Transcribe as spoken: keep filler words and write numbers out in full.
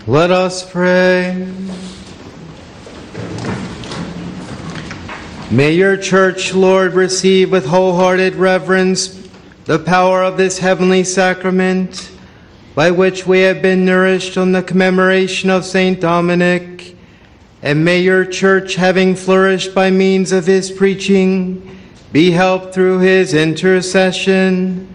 Let us pray. May your church, Lord, receive with wholehearted reverence the power of this heavenly sacrament, by which we have been nourished on the commemoration of Saint Dominic. And may your church, having flourished by means of his preaching, be helped through his intercession